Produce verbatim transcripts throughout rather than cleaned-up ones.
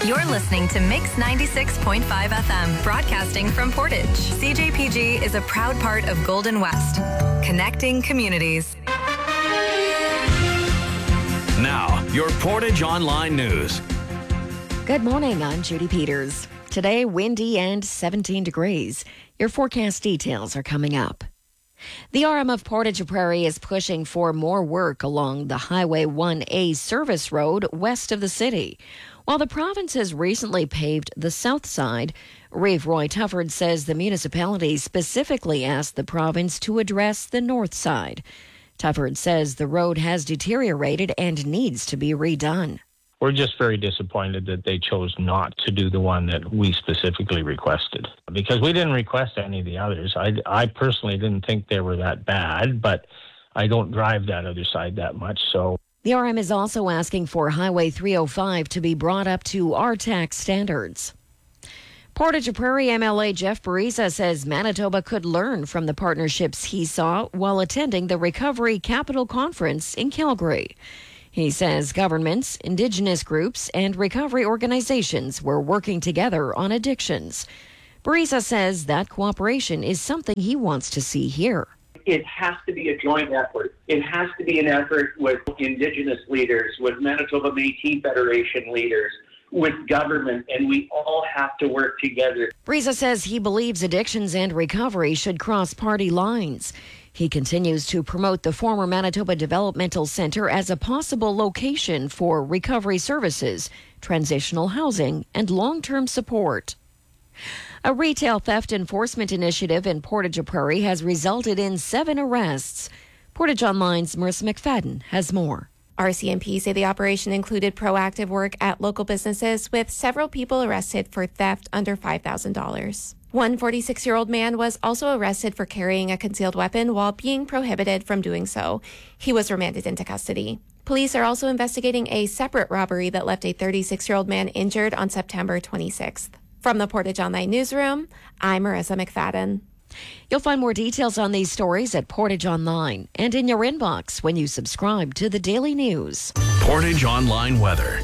You're listening to Mix ninety-six point five F M, broadcasting from Portage. C J P G is a proud part of Golden West, connecting communities. Now, your Portage Online News. Good morning, I'm Judy Peters. Today, windy and seventeen degrees. Your forecast details are coming up. The R M of Portage Prairie is pushing for more work along the Highway one A service road west of the city. While the province has recently paved the south side, Reeve Roy Tufford says the municipality specifically asked the province to address the north side. Tufford says the road has deteriorated and needs to be redone. We're just very disappointed that they chose not to do the one that we specifically requested, because we didn't request any of the others. I, I personally didn't think they were that bad, but I don't drive that other side that much, so... The R M is also asking for Highway three oh five to be brought up to R T A C standards. Portage Prairie M L A Jeff Bariza says Manitoba could learn from the partnerships he saw while attending the Recovery Capital Conference in Calgary. He says governments, Indigenous groups, and recovery organizations were working together on addictions. Bariza says that cooperation is something he wants to see here. It has to be a joint effort. It has to be an effort with Indigenous leaders, with Manitoba Métis Federation leaders, with government, and we all have to work together. Bariza says he believes addictions and recovery should cross party lines. He continues to promote the former Manitoba Developmental Centre as a possible location for recovery services, transitional housing, and long-term support. A retail theft enforcement initiative in Portage Prairie has resulted in seven arrests. Portage Online's Marissa McFadden has more. R C M P say the operation included proactive work at local businesses, with several people arrested for theft under five thousand dollars. One forty-six-year-old man was also arrested for carrying a concealed weapon while being prohibited from doing so. He was remanded into custody. Police are also investigating a separate robbery that left a thirty-six-year-old man injured on September twenty-sixth. From the Portage Online Newsroom, I'm Marissa McFadden. You'll find more details on these stories at Portage Online and in your inbox when you subscribe to the Daily News. Portage Online weather.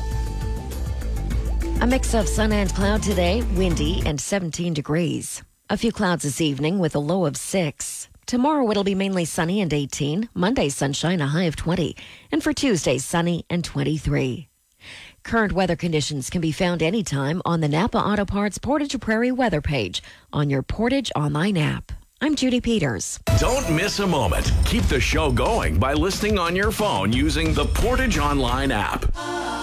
A mix of sun and cloud today, windy and seventeen degrees. A few clouds this evening with a low of six. Tomorrow it'll be mainly sunny and eighteen. Monday sunshine, a high of twenty. And for Tuesday, sunny and twenty-three. Current weather conditions can be found anytime on the Napa Auto Parts Portage Prairie weather page on your Portage Online app. I'm Judy Peters. Don't miss a moment. Keep the show going by listening on your phone using the Portage Online app.